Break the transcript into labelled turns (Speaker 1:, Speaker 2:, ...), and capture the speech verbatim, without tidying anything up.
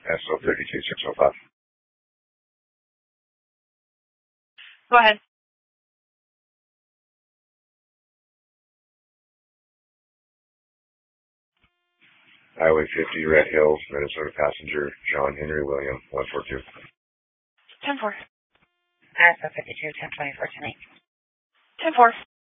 Speaker 1: S O thirty-two six oh five.
Speaker 2: Go ahead.
Speaker 1: Highway fifty, Red Hills, Minnesota passenger, John Henry William, one four two.
Speaker 2: ten four.
Speaker 3: S O fifty-two, ten twenty-four, tonight.
Speaker 2: ten four.